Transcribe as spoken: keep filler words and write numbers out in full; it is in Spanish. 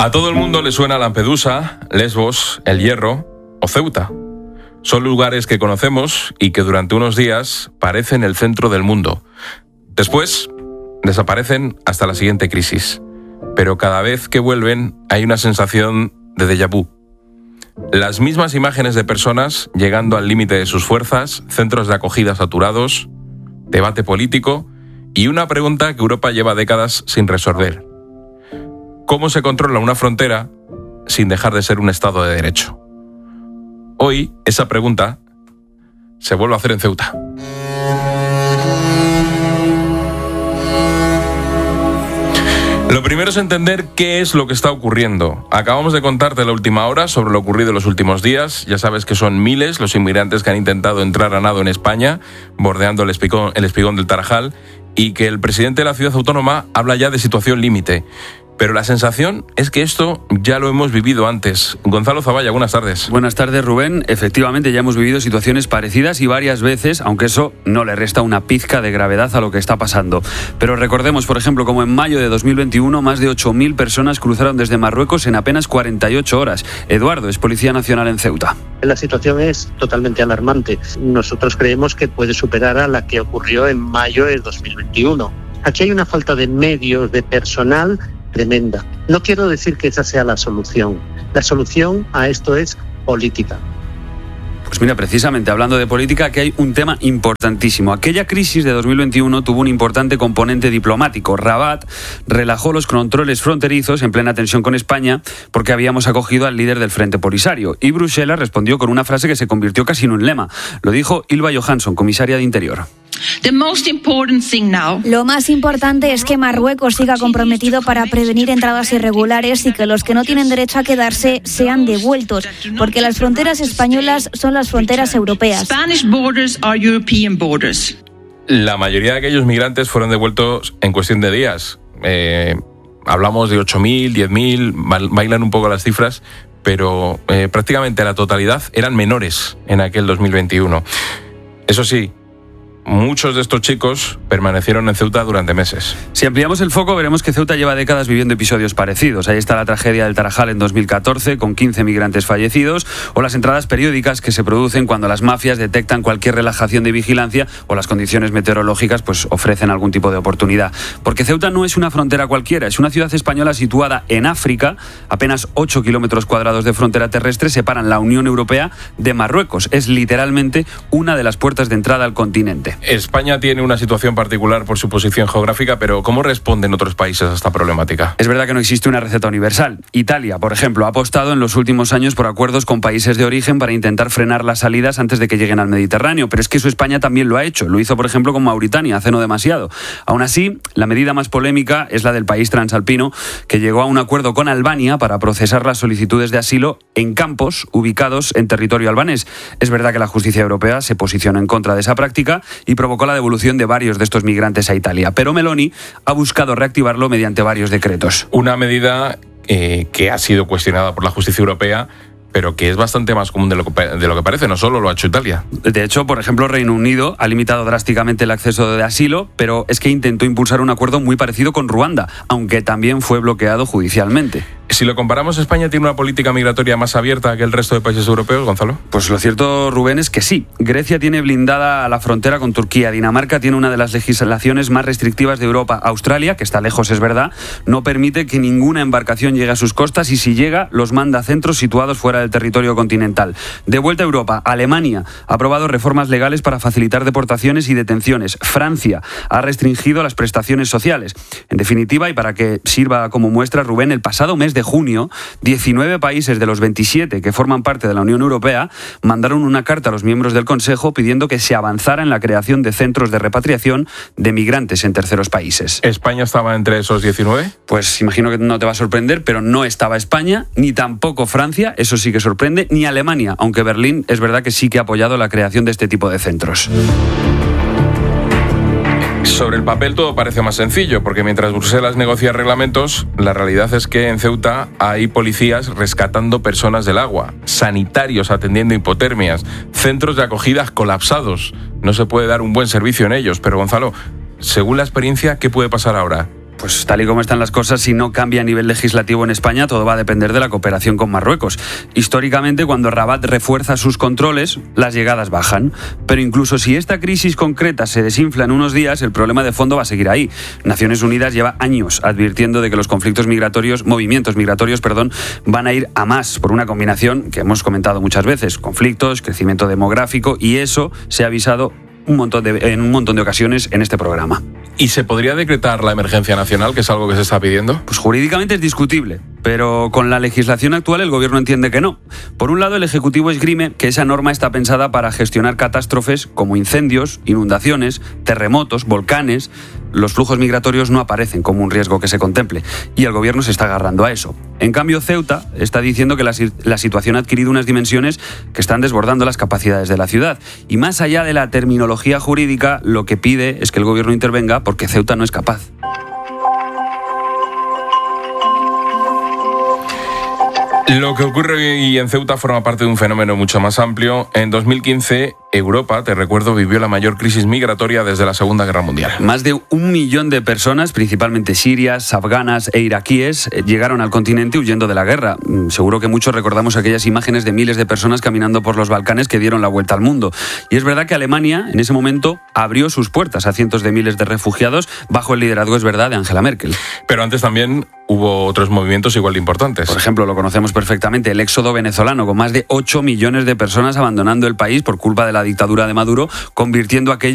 A todo el mundo le suena Lampedusa, Lesbos, El Hierro o Ceuta. Son lugares que conocemos y que durante unos días parecen el centro del mundo. Después, desaparecen hasta la siguiente crisis. Pero cada vez que vuelven hay una sensación de déjà vu. Las mismas imágenes de personas llegando al límite de sus fuerzas, centros de acogida saturados, debate político y una pregunta que Europa lleva décadas sin resolver. ¿Cómo se controla una frontera sin dejar de ser un Estado de Derecho? Hoy, esa pregunta se vuelve a hacer en Ceuta. Lo primero es entender qué es lo que está ocurriendo. Acabamos de contarte la última hora sobre lo ocurrido en los últimos días. Ya sabes que son miles los inmigrantes que han intentado entrar a nado en España, bordeando el espigón, el espigón del Tarajal, y que el presidente de la ciudad autónoma habla ya de situación límite. Pero la sensación es que esto ya lo hemos vivido antes. Gonzalo Zavalla, buenas tardes. Buenas tardes, Rubén. Efectivamente, ya hemos vivido situaciones parecidas y varias veces, aunque eso no le resta una pizca de gravedad a lo que está pasando. Pero recordemos, por ejemplo, como en mayo de dos mil veintiuno, más de ocho mil personas cruzaron desde Marruecos en apenas cuarenta y ocho horas. Eduardo es Policía Nacional en Ceuta. La situación es totalmente alarmante. Nosotros creemos que puede superar a la que ocurrió en mayo de dos mil veintiuno. Aquí hay una falta de medios, de personal tremenda. No quiero decir que esa sea la solución. La solución a esto es política. Pues mira, precisamente hablando de política, aquí hay un tema importantísimo. Aquella crisis de dos mil veintiuno tuvo un importante componente diplomático. Rabat relajó los controles fronterizos en plena tensión con España porque habíamos acogido al líder del Frente Polisario. Y Bruselas respondió con una frase que se convirtió casi en un lema. Lo dijo Ylva Johansson, comisaria de Interior. Lo más importante es que Marruecos siga comprometido para prevenir entradas irregulares y que los que no tienen derecho a quedarse sean devueltos, porque las fronteras españolas son las fronteras europeas. La mayoría de aquellos migrantes fueron devueltos en cuestión de días. Eh, hablamos de ocho mil, diez mil, bailan un poco las cifras, pero eh, prácticamente la totalidad eran menores en aquel dos mil veintiuno. Eso sí, muchos de estos chicos permanecieron en Ceuta durante meses. Si ampliamos el foco, veremos que Ceuta lleva décadas viviendo episodios parecidos. Ahí está la tragedia del Tarajal en dos mil catorce, con quince migrantes fallecidos, o las entradas periódicas que se producen cuando las mafias detectan cualquier relajación de vigilancia o las condiciones meteorológicas pues ofrecen algún tipo de oportunidad. Porque Ceuta no es una frontera cualquiera, es una ciudad española situada en África. Apenas ocho kilómetros cuadrados de frontera terrestre separan la Unión Europea de Marruecos. Es literalmente una de las puertas de entrada al continente. España tiene una situación particular por su posición geográfica, pero ¿cómo responden otros países a esta problemática? Es verdad que no existe una receta universal. Italia, por ejemplo, ha apostado en los últimos años por acuerdos con países de origen para intentar frenar las salidas antes de que lleguen al Mediterráneo, pero es que eso España también lo ha hecho. Lo hizo, por ejemplo, con Mauritania hace no demasiado. Aún así, la medida más polémica es la del país transalpino, que llegó a un acuerdo con Albania para procesar las solicitudes de asilo en campos ubicados en territorio albanés. Es verdad que la justicia europea se posicionó en contra de esa práctica y provocó la devolución de varios de estos migrantes a Italia. Pero Meloni ha buscado reactivarlo mediante varios decretos. Una medida eh, que ha sido cuestionada por la justicia europea, pero que es bastante más común de lo, que, de lo que parece. No solo lo ha hecho Italia. De hecho, por ejemplo, Reino Unido ha limitado drásticamente el acceso de asilo, pero es que intentó impulsar un acuerdo muy parecido con Ruanda, aunque también fue bloqueado judicialmente. Si lo comparamos, ¿España tiene una política migratoria más abierta que el resto de países europeos, Gonzalo? Pues lo cierto, Rubén, es que sí. Grecia tiene blindada la frontera con Turquía. Dinamarca tiene una de las legislaciones más restrictivas de Europa. Australia, que está lejos, es verdad, no permite que ninguna embarcación llegue a sus costas y si llega, los manda a centros situados fuera del territorio continental. De vuelta a Europa, Alemania ha aprobado reformas legales para facilitar deportaciones y detenciones. Francia ha restringido las prestaciones sociales. En definitiva, y para que sirva como muestra, Rubén, el pasado mes de junio, diecinueve países de los veintisiete que forman parte de la Unión Europea mandaron una carta a los miembros del Consejo pidiendo que se avanzara en la creación de centros de repatriación de migrantes en terceros países. ¿España estaba entre esos diecinueve? Pues imagino que no te va a sorprender, pero no estaba España, ni tampoco Francia, eso sí que sorprende, ni Alemania, aunque Berlín es verdad que sí que ha apoyado la creación de este tipo de centros. Sobre el papel todo parece más sencillo, porque mientras Bruselas negocia reglamentos, la realidad es que en Ceuta hay policías rescatando personas del agua, sanitarios atendiendo hipotermias, centros de acogida colapsados. No se puede dar un buen servicio en ellos, pero Gonzalo, según la experiencia, ¿qué puede pasar ahora? Pues tal y como están las cosas, si no cambia a nivel legislativo en España, todo va a depender de la cooperación con Marruecos. Históricamente, cuando Rabat refuerza sus controles, las llegadas bajan. Pero incluso si esta crisis concreta se desinfla en unos días, el problema de fondo va a seguir ahí. Naciones Unidas lleva años advirtiendo de que los conflictos migratorios, movimientos migratorios, perdón, van a ir a más por una combinación que hemos comentado muchas veces: conflictos, crecimiento demográfico, y eso se ha avisado un montón de, en un montón de ocasiones en este programa. ¿Y se podría decretar la emergencia nacional, que es algo que se está pidiendo? Pues jurídicamente es discutible, pero con la legislación actual el gobierno entiende que no. Por un lado, el Ejecutivo esgrime que esa norma está pensada para gestionar catástrofes como incendios, inundaciones, terremotos, volcanes. Los flujos migratorios no aparecen como un riesgo que se contemple, y el gobierno se está agarrando a eso. En cambio, Ceuta está diciendo que la, la situación ha adquirido unas dimensiones que están desbordando las capacidades de la ciudad. Y más allá de la terminología jurídica, lo que pide es que el gobierno intervenga porque Ceuta no es capaz. Lo que ocurre y en Ceuta forma parte de un fenómeno mucho más amplio. En dos mil quince, Europa, te recuerdo, vivió la mayor crisis migratoria desde la Segunda Guerra Mundial. Más de un millón de personas, principalmente sirias, afganas e iraquíes, llegaron al continente huyendo de la guerra. Seguro que muchos recordamos aquellas imágenes de miles de personas caminando por los Balcanes que dieron la vuelta al mundo. Y es verdad que Alemania, en ese momento, abrió sus puertas a cientos de miles de refugiados bajo el liderazgo, es verdad, de Angela Merkel. Pero antes también hubo otros movimientos igual de importantes. Por ejemplo, lo conocemos perfectamente, el éxodo venezolano, con más de ocho millones de personas abandonando el país por culpa de la dictadura de Maduro, convirtiendo aquello